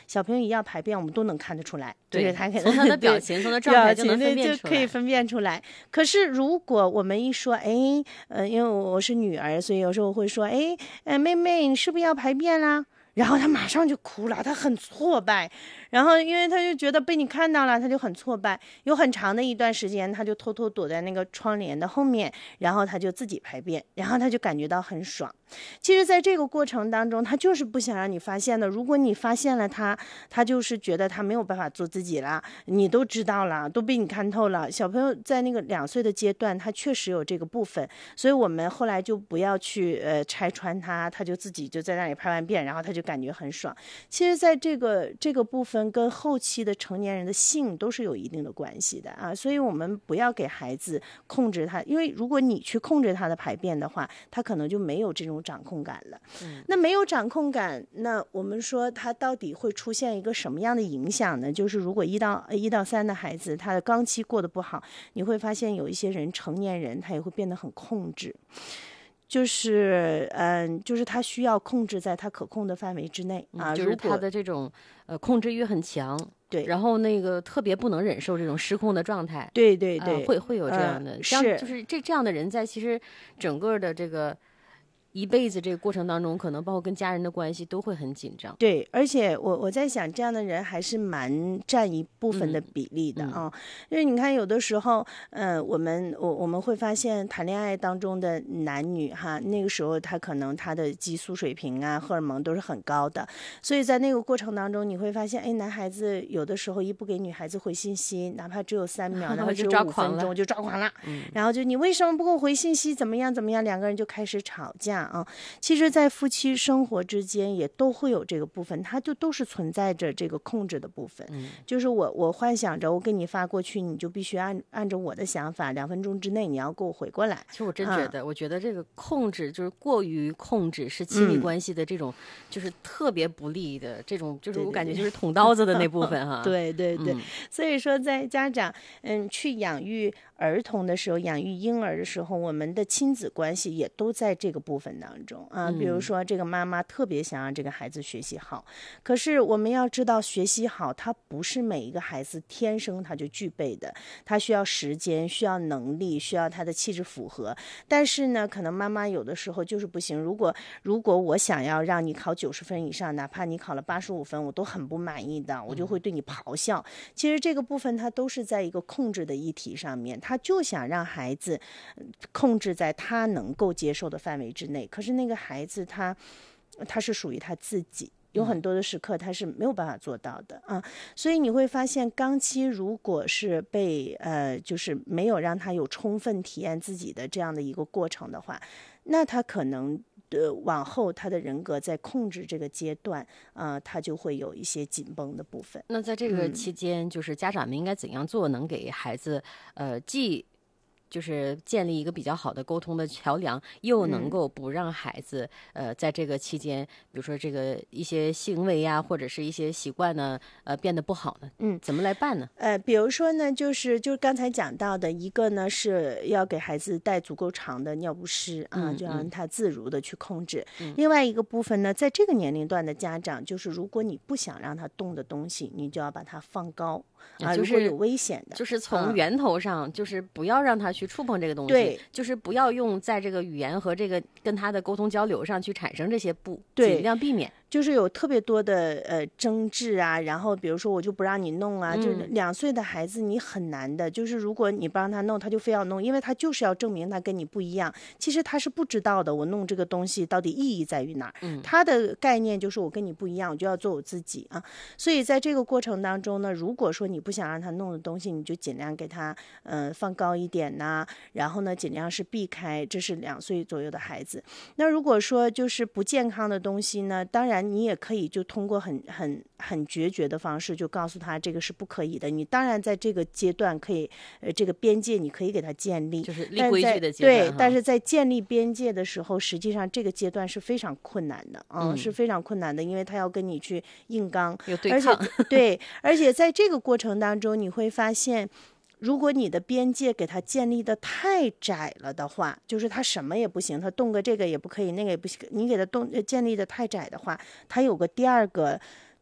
小朋友一要排便，我们都能看得出来， 对， 他从他的表情，从他状态就能分辨出来， 就可以分辨出来。可是如果我们一说，哎，因为我是女儿，所以有时候会说，哎，妹妹，你是不是要排便啦？然后他马上就哭了，他很挫败，然后因为他就觉得被你看到了，他就很挫败。有很长的一段时间，他就偷偷躲在那个窗帘的后面，然后他就自己排便，然后他就感觉到很爽。其实在这个过程当中，他就是不想让你发现的。如果你发现了他就是觉得他没有办法做自己了，你都知道了，都被你看透了。小朋友在那个2岁的阶段，他确实有这个部分，所以我们后来就不要去拆穿他，他就自己就在那里排完便，然后他就感觉很爽。其实在这个部分跟后期的成年人的性都是有一定的关系的啊，所以我们不要给孩子控制他，因为如果你去控制他的排便的话，他可能就没有这种掌控感了。那没有掌控感，那我们说他到底会出现一个什么样的影响呢？就是如果1到3的孩子他的刚期过得不好，你会发现有一些人成年人他也会变得很控制，就是他需要控制在他可控的范围之内啊， 就是他的这种控制欲很强， 对， 然后那个特别不能忍受这种失控的状态， 对对对， 会有这样的，就是这样的人在其实整个的这个一辈子这个过程当中，可能包括跟家人的关系都会很紧张。 对，而且我在想，这样的人还是蛮占一部分的比例的啊。因为你看，有的时候，我们会发现，谈恋爱当中的男女哈，那个时候他可能他的激素水平啊、荷尔蒙都是很高的，所以在那个过程当中，你会发现，哎，男孩子有的时候一不给女孩子回信息，哪怕只有3秒，然后只有5分钟就抓狂了，然后就你为什么不给我回信息？怎么样？2个人就开始吵架啊。其实，在夫妻生活之间也都会有这个部分，它就都是存在着这个控制的部分。就是我幻想着我给你发过去，你就必须按着我的想法，2分钟之内你要给我回过来。 其实我真觉得，我觉得这个控制就是过于控制，是亲密关系的这种就是特别不利的这种，就是我感觉就是捅刀子的那部分哈。 对对对，所以说在家长去养育儿童的时候，养育婴儿的时候，我们的亲子关系也都在这个部分当中啊。比如说这个妈妈特别想让这个孩子学习好，可是我们要知道学习好它不是每一个孩子天生他就具备的，他需要时间，需要能力，需要他的气质符合。但是呢，可能妈妈有的时候就是不行，如果我想要让你考90分以上，哪怕你考了85分，我都很不满意的，我就会对你咆哮。其实这个部分它都是在一个控制的议题上面，他就想让孩子控制在他能够接受的范围之内，可是那个孩子他是属于他自己，有很多的时刻他是没有办法做到的啊。所以你会发现刚期如果是被就是没有让他有充分体验自己的这样的一个过程的话，那他可能往后他的人格在控制这个阶段他就会有一些紧绷的部分。 那在这个期间就是家长们应该怎样做能给孩子既就是建立一个比较好的沟通的桥梁，又能够不让孩子在这个期间比如说这个一些行为呀或者是一些习惯呢变得不好呢？怎么来办呢？ 比如说呢就是刚才讲到的一个呢是要给孩子带足够长的尿不湿啊，就让他自如的去控制。另外一个部分呢，在这个年龄段的家长，就是如果你不想让他动的东西，你就要把它放高啊，如果有危险的， 就是从源头上，就是不要让他去触碰这个东西， 对， 就是不要用在这个语言和这个跟他的沟通交流上去产生这些尽量避免。 就是有特别多的争执啊，然后比如说我就不让你弄啊，就是2岁的孩子你很难的，就是如果你不让他弄，他就非要弄，因为他就是要证明他跟你不一样。其实他是不知道的，我弄这个东西到底意义在于哪儿？他的概念就是我跟你不一样，我就要做我自己啊。所以在这个过程当中呢，如果说你不想让他弄的东西，你就尽量给他放高一点呐，然后呢尽量是避开，这是2岁左右的孩子。那如果说就是不健康的东西呢，当然你也可以就通过很决绝的方式就告诉他这个是不可以的。你当然在这个阶段可以这个边界你可以给他建立， 就是立规矩的阶段。 对，但是在建立边界的时候，实际上这个阶段是非常困难的是非常困难的，因为他要跟你去硬刚， 有对抗。 对，而且在这个过程当中你会发现，如果你的边界给他建立的太窄了的话，就是他什么也不行，他动个这个也不可以，那个也不行，你给他建立的太窄的话，他有个第二个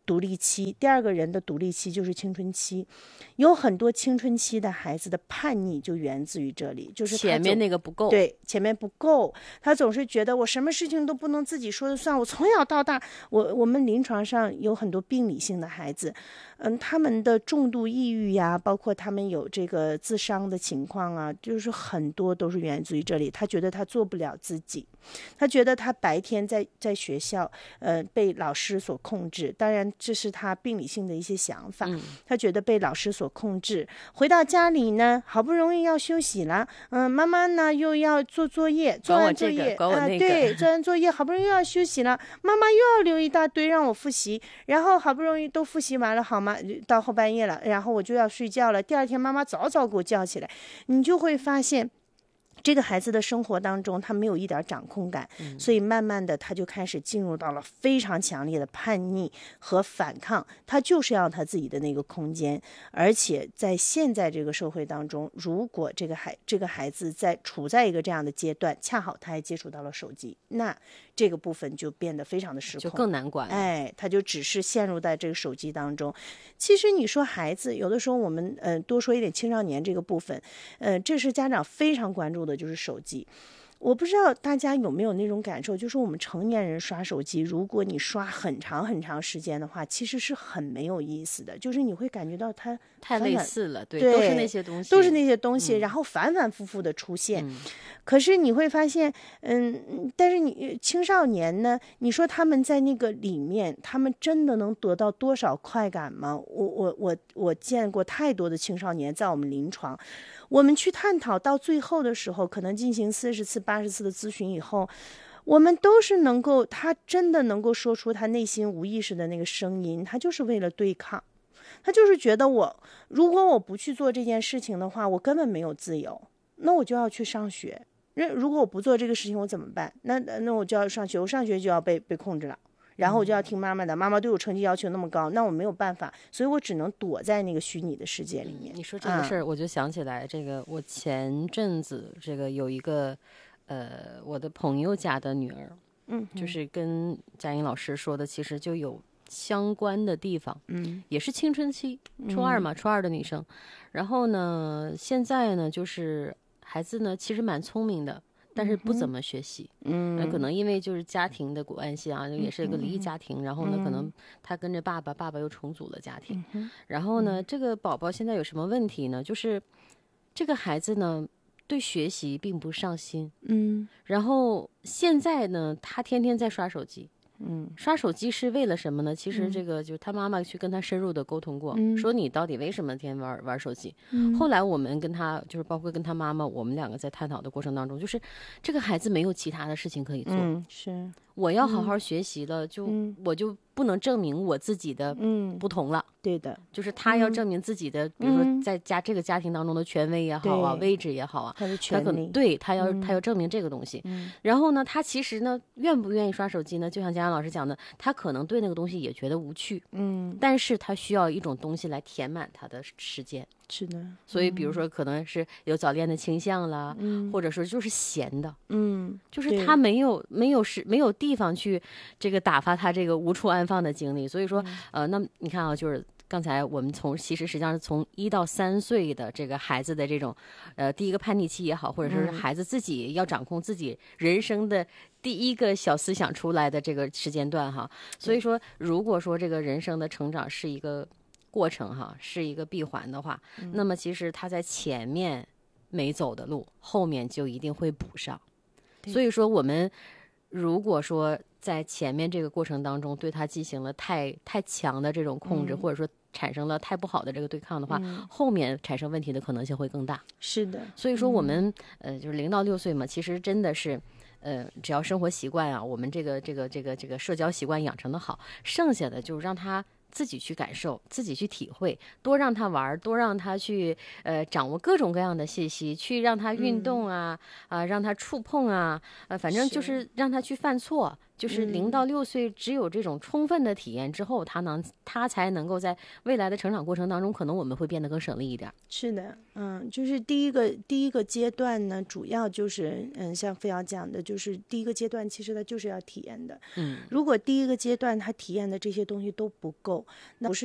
独立期，第二个人的独立期就是青春期。有很多青春期的孩子的叛逆就源自于这里，就是前面那个不够， 对，前面不够，他总是觉得我什么事情都不能自己说了算。我从小到大，我们临床上有很多病理性的孩子，他们的重度抑郁呀，包括他们有这个自伤的情况啊，就是很多都是源自于这里。他觉得他做不了自己，他觉得他白天在学校，被老师所控制，当然这是他病理性的一些想法。他觉得被老师所控制，回到家里呢，好不容易要休息了，妈妈呢又要做作业，做完作业对，做完作业好不容易又要休息了，妈妈又要留一大堆让我复习，然后好不容易都复习完了，好吗？到后半夜了，然后我就要睡觉了。第二天妈妈早早给我叫起来，你就会发现。这个孩子的生活当中，他没有一点掌控感，所以慢慢的他就开始进入到了非常强烈的叛逆和反抗，他就是要他自己的那个空间。而且在现在这个社会当中，如果这个孩子处在一个这样的阶段，恰好他还接触到了手机，那这个部分就变得非常的失控， 就更难管了。 他就只是陷入在这个手机当中。其实你说孩子，有的时候我们多说一点青少年这个部分，这是家长非常关注的，就是手机。我不知道大家有没有那种感受，就是我们成年人刷手机，如果你刷很长很长时间的话，其实是很没有意思的，就是你会感觉到它太类似了，对， 都是那些东西， 然后反反复复的出现。可是你会发现，但是你青少年呢，你说他们在那个里面，他们真的能得到多少快感吗？我见过太多的青少年在我们临床。我们去探讨到最后的时候，可能进行40次、80次的咨询以后，我们都是他真的能够说出他内心无意识的那个声音，他就是为了对抗，他就是觉得如果我不去做这件事情的话，我根本没有自由，那我就要去上学。如果我不做这个事情，我怎么办？那我就要上学，我上学就要被控制了。然后我就要听妈妈的，妈妈对我成绩要求那么高，那我没有办法，所以我只能躲在那个虚拟的世界里面。 你说这个事儿，我就想起来，这个我前阵子这个有一个我的朋友家的女儿，就是跟佳音老师说的，其实就有相关的地方，也是青春期，初二嘛，初二的女生，然后呢，现在呢，就是孩子呢，其实蛮聪明的。但是不怎么学习，可能因为就是家庭的关系啊，也是一个离异家庭，然后呢，可能他跟着爸爸又重组了家庭，然后呢，这个宝宝现在有什么问题呢？就是这个孩子呢，对学习并不上心，然后现在呢，他天天在刷手机。刷手机是为了什么呢？其实这个就是他妈妈去跟他深入的沟通过，说你到底为什么天天玩手机？后来我们跟他就是包括跟他妈妈，我们两个在探讨的过程当中，就是这个孩子没有其他的事情可以做， 是我要好好学习了，我就不能证明我自己的不同了。 对的， 就是他要证明自己的，比如说在这个家庭当中的权威也好啊，位置也好啊， 他的权利， 对他要证明这个东西。然后呢，他其实呢，愿不愿意刷手机呢？就像佳佳老师讲的，他可能对那个东西也觉得无趣，但是他需要一种东西来填满他的时间。 是的， 所以比如说可能是有早恋的倾向啦，或者说就是闲的，就是他没有地方去这个打发他这个无处安放的精力。所以说那你看啊，就是刚才我们其实实际上是从1到3岁的这个孩子的这种第一个叛逆期也好，或者是孩子自己要掌控自己人生的第一个小思想出来的这个时间段哈。所以说如果说这个人生的成长是一个过程哈，是一个闭环的话，那么其实他在前面没走的路，后面就一定会补上。所以说我们如果说在前面这个过程当中对他进行了太强的这种控制，或者说产生了太不好的这个对抗的话，后面产生问题的可能性会更大。 是的， 所以说我们就是0到6岁嘛，其实真的是只要生活习惯啊，我们这个社交习惯养成的好，剩下的就让他自己去感受，自己去体会，多让他玩，多让他去掌握各种各样的信息，去让他运动啊，让他触碰啊，反正就是让他去犯错， 就是0到6岁只有这种充分的体验之后，他才能够在未来的成长过程当中，可能我们会变得更省力一点。 是的，就是第一个阶段呢，主要就是像飞瑶讲的，就是第一个阶段其实它就是要体验的。如果第一个阶段他体验的这些东西都不够，那不是